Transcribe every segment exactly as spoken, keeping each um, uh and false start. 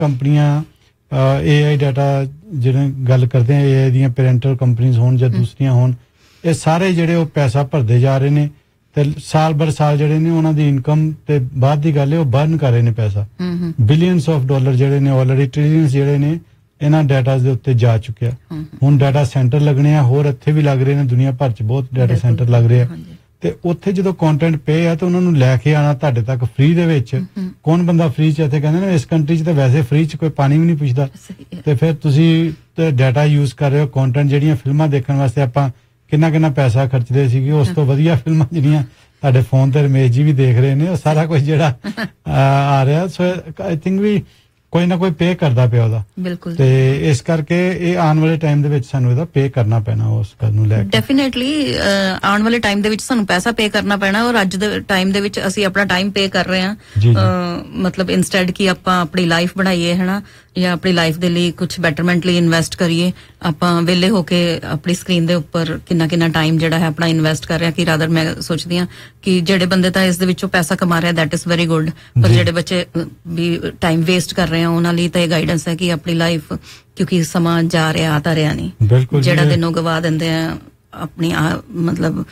ਕੰਪਨੀਆਂ ਏ ਆਈ ਡਾਟਾ ਜਿਹੜੇ ਗੱਲ ਕਰਦੇ ਆ ਏ ਆਈ ਦੀਆਂ ਪੈਰੈਂਟਲ ਕੰਪਨੀਆਂ ਹੋਣ ਜਾਂ ਦੂਸਰੀਆਂ ਹੋਣ, ਇਹ ਸਾਰੇ ਜਿਹੜੇ ਉਹ ਪੈਸਾ ਭਰਦੇ ਜਾ ਰਹੇ ਨੇ ਤੇ ਸਾਲ ਬਰ ਸਾਲ ਜਿਹੜੇ ਨੇ ਉਹਨਾਂ ਦੀ ਇਨਕਮ ਤੇ ਬਾਅਦ ਦੀ ਗੱਲ ਹੈ ਉਹ ਬਰਨ ਕਰ ਰਹੇ ਨੇ ਪੈਸਾ। ਬਿਲੀਅਨਸ ਆਫ ਡਾਲਰ ਜਿਹੜੇ ਨੇ ਆਲਰੇਡੀ ਟ੍ਰਿਲੀਅਨਸ ਜਿਹੜੇ ਨੇ ਇਹਨਾਂ ਡਾਟਾ ਦੇ ਉੱਤੇ ਜਾ ਚੁੱਕਿਆ। ਹੁਣ ਡਾਟਾ ਸੈਂਟਰ ਲੱਗਣੇ ਆ, ਹੋਰ ਇੱਥੇ ਵੀ ਲੱਗ ਰਹੇ ਨੇ, ਦੁਨੀਆ ਭਰ ਚ ਬਹੁਤ ਡਾਟਾ ਸੈਂਟਰ ਲੱਗ ਰਹੇ ਆ ਤੇ ਉੱਥੇ ਜਦੋਂ ਕੰਟੈਂਟ ਪੇ ਆ ਤਾਂ ਉਹਨਾਂ ਨੂੰ ਲੈ ਕੇ ਆਣਾ ਤੁਹਾਡੇ ਤੱਕ ਫ੍ਰੀ ਦੇ ਵਿੱਚ। ਕੌਣ ਬੰਦਾ ਫ੍ਰੀ ਚ ਇੱਥੇ ਕਹਿੰਦੇ ਨੇ ਇਸ ਕੰਟਰੀ ਚ ਤਾਂ ਵੈਸੇ ਫ੍ਰੀ ਚ ਕੋਈ ਪਾਣੀ ਵੀ ਨਹੀਂ ਪੁੱਛਦਾ, ਤੇ ਫਿਰ ਤੁਸੀਂ ਡਾਟਾ ਯੂਜ਼ ਕਰ ਰਹੇ ਹੋ ਕੰਟੈਂਟ। ਜਿਹੜੀਆਂ ਫਿਲਮਾਂ ਦੇਖਣ ਵਾਸਤੇ ਆਪਾਂ ਕਿੰਨਾ ਕਿੰਨਾ ਪੈਸਾ ਖਰਚਦੇ ਸੀਗੇ, ਉਸ ਤੋਂ ਵਧੀਆ ਫਿਲਮਾਂ ਜਿਹੜੀਆਂ ਤੁਹਾਡੇ ਫੋਨ ਤੇ ਰਮੇਸ਼ ਜੀ ਵੀ ਦੇਖ ਰਹੇ ਨੇ, ਉਹ ਸਾਰਾ ਕੁਝ ਜਿਹੜਾ ਆ ਰਿਹਾ। ਸੋ ਆਈ ਥਿੰਕ ਵੀ ਕੋਈ ਨਾ ਕੋਈ ਪੇ ਕਰਦਾ ਪਿਆ ਉਹਦਾ। ਬਿਲਕੁਲ। ਤੇ ਇਸ ਕਰਕੇ ਇਹ ਆਉਣ ਵਾਲੇ ਟਾਈਮ ਦੇ ਵਿੱਚ ਸਾਨੂੰ ਇਹਦਾ ਪੇ ਕਰਨਾ ਪੈਣਾ ਉਸ ਗੱਲ ਨੂੰ ਲੈ ਕੇ। ਡੈਫੀਨੇਟਲੀ ਆਉਣ ਵਾਲੇ ਟਾਈਮ ਦੇ ਵਿੱਚ ਸਾਨੂੰ ਪੈਸਾ ਪੇ ਕਰਨਾ ਪੈਣਾ, ਔਰ ਅੱਜ ਦੇ ਟਾਈਮ ਦੇ ਵਿੱਚ ਅਸੀਂ ਆਪਣਾ ਟਾਈਮ ਪੇ ਕਰ ਰਹੇ ਹਾਂ। ਮਤਲਬ ਇਨਸਟੈਡ ਕਿ ਆਪਾਂ ਆਪਣੀ ਲਾਈਫ ਬਣਾਈਏ ਹਨਾ, ਜਾਂ ਆਪਣੀ ਲਾਈਫ ਦੇ ਲਈ ਕੁਝ ਬੈਟਰਮੈਂਟ ਲਈ ਇਨਵੈਸਟ ਕਰੀਏ, ਆਪਾਂ ਵਿਹਲੇ ਹੋ ਕੇ ਆਪਣੀ ਸਕਰੀਨ ਦੇ ਉੱਪਰ ਕਿੰਨਾ ਕਿੰਨਾ ਟਾਈਮ ਜਿਹੜਾ ਹੈ ਆਪਣਾ ਇਨਵੈਸਟ ਕਰ ਰਿਹਾ। ਕਿ ਰਾਦਰ ਮੈਂ ਸੋਚਦੀ ਹਾਂ ਕਿ ਜਿਹੜੇ ਬੰਦੇ ਤਾਂ ਇਸ ਦੇ ਵਿੱਚੋਂ ਪੈਸਾ ਕਮਾ ਰਿਹਾ ਦੈਟ ਇਜ਼ ਵੈਰੀ ਗੁੱਡ, ਪਰ ਜਿਹੜੇ ਬੱਚੇ ਵੀ ਟਾਈਮ ਵੇਸਟ ਕਰ ਰਹੇ ਆ ਉਹਨਾਂ ਲਈ ਤਾਂ ਇਹ ਗਾਈਡੈਂਸ ਹੈ ਕਿ ਆਪਣੀ ਲਾਈਫ, ਕਿਉਂਕਿ ਸਮਾਂ ਜਾ ਰਿਹਾ ਆ ਰਿਹਾ ਨਹੀਂ, ਜਿਹੜਾ ਦਿਨੋਂ ਗਵਾ ਦਿੰਦੇ ਆ ਆਪਣੀ ਮਤਲਬ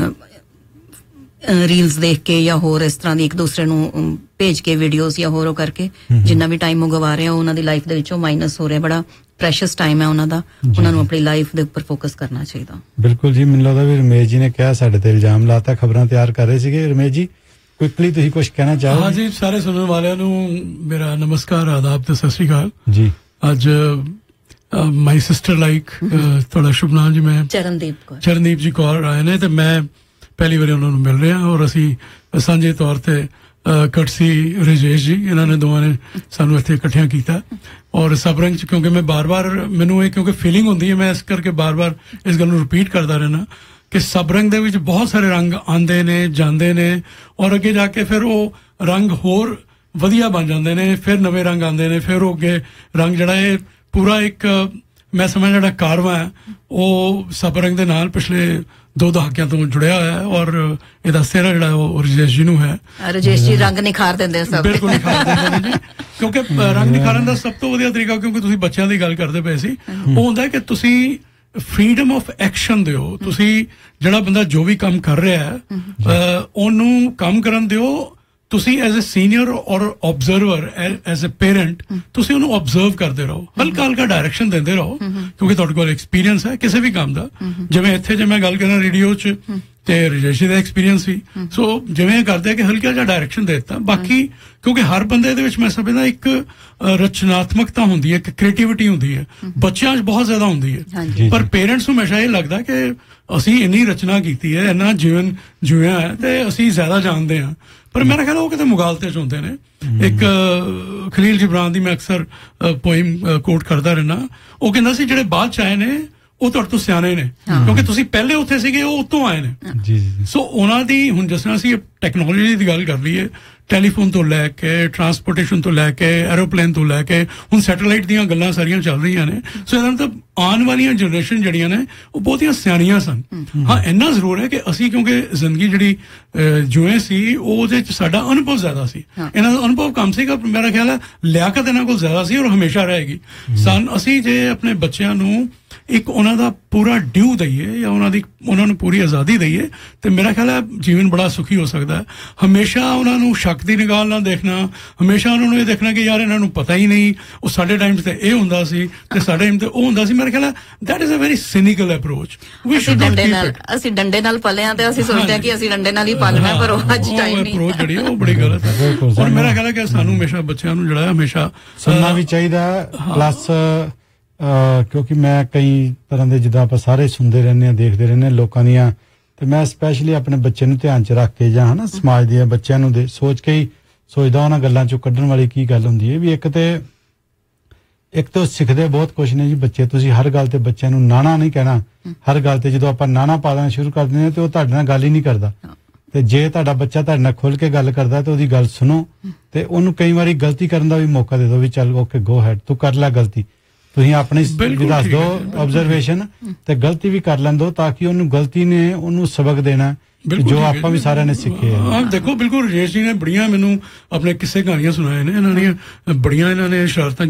ਰੀਲਸ ਦੇਖ ਕੇ ਜਾਂ ਹੋਰ ਇਸ ਤਰ੍ਹਾਂ ਦੀ ਇੱਕ ਦੂਸਰੇ ਨੂੰ ਭੇਜ ਕੇ ਵੀਡੀਓਜ਼ ਜਾਂ ਹੋਰ ਉਹ ਕਰਕੇ ਜਿੰਨਾ ਵੀ ਟਾਈਮ ਉਹ ਗਵਾ ਰਹੇ ਆ ਉਹਨਾਂ ਦੀ ਲਾਈਫ ਦੇ ਵਿੱਚੋਂ ਮਾਈਨਸ ਹੋ ਰਿਹਾ। ਬੜਾ ਪ੍ਰੈਸ਼ੀਅਸ ਟਾਈਮ ਹੈ ਉਹਨਾਂ ਦਾ, ਉਹਨਾਂ ਨੂੰ ਆਪਣੀ ਲਾਈਫ ਦੇ ਉੱਪਰ ਫੋਕਸ ਕਰਨਾ ਚਾਹੀਦਾ। ਬਿਲਕੁਲ ਜੀ, ਮੈਨੂੰ ਲੱਗਦਾ ਵੀ ਰਮੇਸ਼ ਜੀ ਨੇ ਕਿਹਾ ਸਾਡੇ ਤੇ ਇਲਜ਼ਾਮ ਲਾਤਾ, ਖਬਰਾਂ ਤਿਆਰ ਕਰ ਰਹੇ ਸੀਗੇ। ਰਮੇਸ਼ ਜੀ ਕੁਇਕਲੀ ਤੁਸੀਂ ਕੁਝ ਕਹਿਣਾ ਚਾਹੋ? ਹਾਂ ਜੀ, ਸਾਰੇ ਸੁਣਨ ਵਾਲਿਆਂ ਨੂੰ ਮੇਰਾ ਨਮਸਕਾਰ, ਆਦਾਬ ਤੇ ਸਤਿ ਸ਼੍ਰੀ ਅਕਾਲ ਜੀ। ਅੱਜ ਮਾਈ ਸਿਸਟਰ ਲਾਈਕ ਤੁਹਾਡਾ ਸ਼ੁਭ ਨਾਮ ਜੀ, ਮੈਂ ਚਰਨਦੀਪ ਕੌਰ ਚਰਨਦੀਪ ਜੀ ਕੌਰ ਆਏ ਨੇ ਤੇ ਮੈਂ ਪਹਿਲੀ ਵਾਰੀ ਉਹਨਾਂ ਨੂੰ ਮਿਲ ਰਿਹਾ, ਔਰ ਅਸੀਂ ਸਾਂਝੇ ਤੌਰ ਤੇ ਕਟਸੀ ਰਜੇਸ਼ ਜੀ, ਇਹਨਾਂ ਨੇ ਦੋਵਾਂ ਨੇ ਸਾਨੂੰ ਇੱਥੇ ਇਕੱਠਿਆਂ ਕੀਤਾ। ਔਰ ਸਬਰੰਗ ਚ ਕਿਉਂਕਿ ਮੈਂ ਬਾਰ-ਬਾਰ ਮੈਨੂੰ ਇਹ ਕਿਉਂਕਿ ਫੀਲਿੰਗ ਹੁੰਦੀ ਹੈ, ਮੈਂ ਇਸ ਕਰਕੇ ਬਾਰ-ਬਾਰ ਇਸ ਗੱਲ ਨੂੰ ਰਿਪੀਟ ਕਰਦਾ ਰਹਿਣਾ ਕਿ ਸਬਰੰਗ ਦੇ ਵਿੱਚ ਬਹੁਤ ਸਾਰੇ ਰੰਗ ਆਉਂਦੇ ਨੇ ਜਾਂਦੇ ਨੇ, ਔਰ ਅੱਗੇ ਜਾ ਕੇ ਫਿਰ ਉਹ ਰੰਗ ਹੋਰ ਵਧੀਆ ਬਣ ਜਾਂਦੇ ਨੇ, ਫਿਰ ਨਵੇਂ ਰੰਗ ਆਉਂਦੇ ਨੇ, ਫਿਰ ਉਹ ਅੱਗੇ ਰੰਗ ਜਿਹੜਾ ਇਹ ਪੂਰਾ ਇੱਕ ਮੈਂ ਸਮਝ ਜਿਹੜਾ ਕਾਰਵਾ ਹੈ ਉਹ ਸਬਰੰਗ ਦੇ ਨਾਲ ਪਿਛਲੇ ਦੋ ਦਹਾਕਿਆਂ ਤੋਂ ਜੁੜਿਆ ਹੋਇਆ ਹੈ, ਔਰ ਇਹਦਾ ਸਿਹਰਾ ਜਿਹੜਾ ਉਹ ਰਜੇਸ਼ ਜੀ ਨੂੰ ਹੈ। ਰਜੇਸ਼ ਜੀ ਰੰਗ ਨਿਖਾਰ ਦਿੰਦੇ ਸਭ, ਬਿਲਕੁਲ ਨਿਖਾਰ ਦਿੰਦੇ ਨੇ ਜੀ, ਕਿਉਂਕਿ ਰੰਗ ਨਿਖਾਰਨ ਦਾ ਸਭ ਤੋਂ ਵਧੀਆ ਤਰੀਕਾ, ਕਿਉਂਕਿ ਤੁਸੀਂ ਬੱਚਿਆਂ ਦੀ ਗੱਲ ਕਰਦੇ ਪਏ ਸੀ, ਉਹ ਹੁੰਦਾ ਕਿ ਤੁਸੀਂ ਫਰੀडम ਆਫ ਐਕਸ਼ਨ ਦਿਓ। ਤੁਸੀਂ ਜਿਹੜਾ ਬੰਦਾ ਜੋ ਵੀ ਕੰਮ ਕਰ ਰਿਹਾ ਹੈ ਉਹਨੂੰ ਕੰਮ ਕਰਨ ਦਿਓ। ਤੁਸੀਂ ਐਜ਼ ਅ ਸੀਨੀਅਰ ਔਰ ਆਬਜ਼ਰਵਰ ਐਜ਼ ਅ ਪੇਰੈਂਟ ਤੁਸੀਂ ਉਹਨੂੰ ਆਬਜ਼ਰਵ ਕਰਦੇ ਰਹੋ, ਹਲਕਾ ਹਲਕਾ ਡਾਇਰੈਕਸ਼ਨ ਦਿੰਦੇ ਰਹੋ, ਕਿਉਂਕਿ ਤੁਹਾਡੇ ਕੋਲ ਐਕਸਪੀਰੀਅੰਸ ਹੈ ਕਿਸੇ ਵੀ ਕੰਮ ਦਾ। ਜਿਵੇਂ ਇੱਥੇ ਜੇ ਮੈਂ ਗੱਲ ਕਰਾਂ ਰੇਡੀਓ ਚ ਤੇ ਰਜੇਸ਼ ਦਾ ਐਕਸਪੀਰੀਅੰਸ ਸੀ, ਸੋ ਜਿਵੇਂ ਇਹ ਕਰਦੇ ਕਿ ਹਲਕਾ ਜਿਹਾ ਡਾਇਰੈਕਸ਼ਨ ਦੇ ਦਿੱਤਾ। ਬਾਕੀ ਕਿਉਂਕਿ ਹਰ ਬੰਦੇ ਦੇ ਵਿੱਚ ਮੈਂ ਸਮਝਦਾ ਇੱਕ ਰਚਨਾਤਮਕਤਾ ਹੁੰਦੀ ਹੈ, ਇੱਕ ਕ੍ਰੀਏਟੀਵਿਟੀ ਹੁੰਦੀ ਹੈ, ਬੱਚਿਆਂ 'ਚ ਬਹੁਤ ਜ਼ਿਆਦਾ ਹੁੰਦੀ ਹੈ, ਪਰ ਪੇਰੈਂਟਸ ਨੂੰ ਹਮੇਸ਼ਾ ਇਹ ਲੱਗਦਾ ਕਿ ਅਸੀਂ ਇੰਨੀ ਰਚਨਾ ਕੀਤੀ ਹੈ, ਇੰਨਾ ਜੀਵਨ ਜਿਉਇਆ ਹੈ ਤੇ ਅਸੀਂ ਜ਼ਿਆਦਾ ਜਾਣਦੇ ਹਾਂ। ਪਰ ਮੇਰਾ ਖਿਆਲ ਉਹ ਕਿਤੇ ਮੁਗਾਲਤੇ 'ਚ ਹੁੰਦੇ ਨੇ। ਇੱਕ ਖਲੀਲ ਜਿਬਰਾਨ ਦੀ ਮੈਂ ਅਕਸਰ ਪੋਇਮ ਕੋਟ ਕਰਦਾ ਰਹਿਣਾ, ਉਹ ਕਹਿੰਦਾ ਸੀ ਜਿਹੜੇ ਬਾਅਦ 'ਚ ਆਏ ਨੇ ਉਹ ਤੁਹਾਡੇ ਤੋਂ ਸਿਆਣੇ ਨੇ, ਕਿਉਂਕਿ ਤੁਸੀਂ ਪਹਿਲੇ ਉੱਥੇ ਸੀਗੇ, ਉਹ ਉੱਤੋਂ ਆਏ ਨੇ। ਸੋ ਉਹਨਾਂ ਦੀ ਹੁਣ ਜਿਸ ਤਰ੍ਹਾਂ ਅਸੀਂ ਟੈਕਨੋਲੋਜੀ ਦੀ ਗੱਲ ਕਰ ਲਈਏ, ਟੈਲੀਫੋਨ ਤੋਂ ਲੈ ਕੇ ਟਰਾਂਸਪੋਰਟੇਸ਼ਨ ਤੋਂ ਲੈ ਕੇ ਐਰੋਪਲੇਨ ਤੋਂ ਲੈ ਕੇ ਹੁਣ ਸੈਟੇਲਾਈਟ ਦੀਆਂ ਗੱਲਾਂ ਸਾਰੀਆਂ ਚੱਲ ਰਹੀਆਂ ਨੇ। ਸੋ ਇਹਦਾ ਮਤਲਬ ਆਉਣ ਵਾਲੀਆਂ ਜਨਰੇਸ਼ਨ ਜਿਹੜੀਆਂ ਨੇ ਉਹ ਬਹੁਤੀਆਂ ਸਿਆਣੀਆਂ ਸਨ। ਹਾਂ, ਇੰਨਾ ਜ਼ਰੂਰ ਹੈ ਕਿ ਅਸੀਂ ਕਿਉਂਕਿ ਜ਼ਿੰਦਗੀ ਜਿਹੜੀ ਜਿਉਂ ਸੀ ਉਹਦੇ ਚ ਸਾਡਾ ਅਨੁਭਵ ਜ਼ਿਆਦਾ ਸੀ, ਇਹਨਾਂ ਦਾ ਅਨੁਭਵ ਕਮ ਸੀਗਾ। ਮੇਰਾ ਖਿਆਲ ਹੈ ਲਿਆਕਤ ਇਹਨਾਂ ਕੋਲ ਜ਼ਿਆਦਾ ਸੀ ਔਰ ਹਮੇਸ਼ਾ ਰਹੇਗੀ। ਸਨ ਅਸੀਂ ਜੇ ਆਪਣੇ ਬੱਚਿਆਂ ਨੂੰ ਇੱਕ ਉਹਨਾਂ ਦਾ ਪੂਰਾ ਡਿਊ ਦਈਏ ਜਾਂ ਉਹਨਾਂ ਦੀ ਉਹਨਾਂ ਨੂੰ ਪੂਰੀ ਆਜ਼ਾਦੀ ਦਈਏ ਤੇ ਮੇਰਾ ਖਿਆਲ ਹੈ ਜੀਵਨ ਬੜਾ ਸੁਖੀ ਹੋ ਸਕਦਾ ਹੈ। ਹਮੇਸ਼ਾ ਉਹਨਾਂ ਨੂੰ ਸ਼ੱਕ ਦੀ ਨਿਗਾਹ ਨਾਲ ਦੇਖਣਾ, ਹਮੇਸ਼ਾ ਉਹਨਾਂ ਨੂੰ ਇਹ ਦੇਖਣਾ ਕਿ ਯਾਰ ਇਹਨਾਂ ਨੂੰ ਪਤਾ ਹੀ ਨਹੀਂ, ਉਹ ਸਾਡੇ ਟਾਈਮ ਤੇ ਇਹ ਹੁੰਦਾ ਸੀ ਤੇ ਸਾਡੇ ਟਾਈਮ ਤੇ ਉਹ ਹੁੰਦਾ ਸੀ। ਮੇਰਾ ਖਿਆਲ ਹੈ that is a very ਸਿਨਿਕਲ approach. ਅਸੀਂ ਡੰਡੇ ਨਾਲ ਅਸੀਂ ਡੰਡੇ ਨਾਲ ਪਲੇ ਆ ਤੇ ਅਸੀਂ ਸੋਚਦੇ ਹਾਂ ਕਿ ਅਸੀਂ ਡੰਡੇ ਨਾਲ ਹੀ ਪਾਲਣਾ, ਪਰ ਉਹ ਅੱਜ ਟਾਈਮ ਨਹੀਂ। ਅਪਰੋਚ ਜਿਹੜੀ ਉਹ ਬੜੀ ਗਲਤ ਹੈ। ਔਰ ਮੇਰਾ ਖਿਆਲ ਹੈ ਕਿ ਸਾਨੂੰ ਹਮੇਸ਼ਾ ਬੱਚਿਆਂ ਨੂੰ ਜਿਹੜਾ ਹਮੇਸ਼ਾ ਸੁਣਨਾ ਵੀ ਚਾਹੀਦਾ। ਪਲੱਸ ਕਿਉਂਕਿ ਮੈਂ ਕਈ ਤਰ੍ਹਾਂ ਦੇ ਜਿੱਦਾਂ ਆਪਾਂ ਸਾਰੇ ਸੁਣਦੇ ਰਹਿੰਦੇ ਹਾਂ, ਦੇਖਦੇ ਰਹਿੰਦੇ ਹਾਂ ਲੋਕਾਂ ਦੀਆਂ, ਤੇ ਮੈਂ ਸਪੈਸ਼ਲੀ ਆਪਣੇ ਬੱਚੇ ਨੂੰ ਧਿਆਨ 'ਚ ਰੱਖ ਕੇ ਜਾਂ ਹਨਾ ਸਮਾਜ ਦੀਆਂ ਬੱਚਿਆਂ ਨੂੰ ਦੇ ਸੋਚ ਕੇ ਹੀ ਸੋਚਦਾ ਉਹਨਾਂ ਗੱਲਾਂ 'ਚੋਂ ਕੱਢਣ ਵਾਲੀ ਕੀ ਗੱਲ ਹੁੰਦੀ ਹੈ ਵੀ ਇੱਕ ਤੇ ਇੱਕ ਤਾਂ ਸਿੱਖਦੇ ਬਹੁਤ ਕੁਛ ਨੇ ਜੀ ਬੱਚੇ। ਤੁਸੀਂ ਹਰ ਗੱਲ ਤੇ ਬੱਚਿਆਂ ਨੂੰ ਨਾਣਾ ਨਹੀਂ ਕਹਿਣਾ। ਹਰ ਗੱਲ ਤੇ ਜਦੋਂ ਆਪਾਂ ਨਾਣਾ ਪਾ ਦੇਣਾ ਸ਼ੁਰੂ ਕਰ ਦਿੰਦੇ ਹਾਂ ਤੇ ਉਹ ਤੁਹਾਡੇ ਨਾਲ ਗੱਲ ਹੀ ਨਹੀਂ ਕਰਦਾ। ਤੇ ਜੇ ਤੁਹਾਡਾ ਬੱਚਾ ਤੁਹਾਡੇ ਨਾਲ ਖੁੱਲ ਕੇ ਗੱਲ ਕਰਦਾ ਤੇ ਉਹਦੀ ਗੱਲ ਸੁਣੋ ਤੇ ਉਹਨੂੰ ਕਈ ਵਾਰੀ ਗਲਤੀ ਕਰਨ ਦਾ ਵੀ ਮੌਕਾ ਦੇ ਦਿਓ ਵੀ ਚੱਲ ਓਕੇ ਗੋ ਹੈਡ, ਤੂੰ ਕਰ ਲੈ ਗਲਤੀ, ਤੁਸੀਂ ਆਪਣੀ ਦੱਸ ਦੋ ਆਬਜ਼ਰਵੇਸ਼ਨ ਤੇ ਗਲਤੀ ਵੀ ਕਰ ਲੈਣ ਦੋ, ਤਾਂ ਕਿ ਉਹਨੂੰ ਗਲਤੀ ਨੇ ਉਹਨੂੰ ਸਬਕ ਦੇਣਾ ਜੋ ਆਪਾਂ ਵੀ ਸਾਰਿਆਂ ਨੇ ਸਿੱਖੇ ਆ। ਦੇਖੋ ਬਿਲਕੁਲ ਰਜੇਸ਼ ਜੀ ਨੇ ਬੜੀਆਂ ਮੈਨੂੰ ਆਪਣੇ ਕਿੱਸੇ ਕਹਾਣੀਆਂ ਸੁਣਾਏ ਨੇ, ਇਹਨਾਂ ਦੀਆਂ ਬੜੀਆਂ ਇਹਨਾਂ ਨੇ ਸ਼ਰਾਰਤਾਂ